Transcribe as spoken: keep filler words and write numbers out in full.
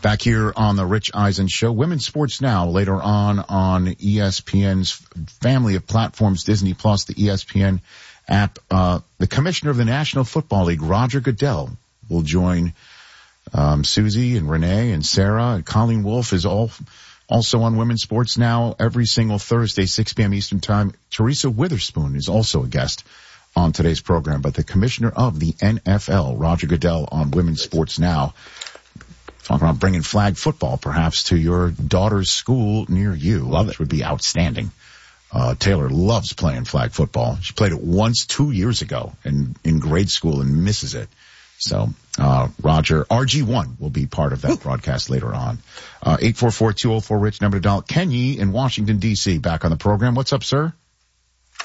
Back here on the Rich Eisen Show, Women's Sports Now, later on on E S P N's family of platforms, Disney Plus, the E S P N app. Uh, the commissioner of the National Football League, Roger Goodell, will join um, Susie and Renee and Sarah. And Colleen Wolfe is all also on Women's Sports Now every single Thursday, six p.m. Eastern Time. Teresa Witherspoon is also a guest on today's program. But the commissioner of the N F L, Roger Goodell, on Women's Sports Now. Talking about bringing flag football, perhaps, to your daughter's school near you. Love it. Which would be outstanding. Uh, Taylor loves playing flag football. She played it once two years ago in, in grade school and misses it. So, uh, Roger, R G one will be part of that broadcast later on. Uh, eight four four, two oh four, RICH, number to dial. Kenny in Washington, D C, back on the program. What's up, sir?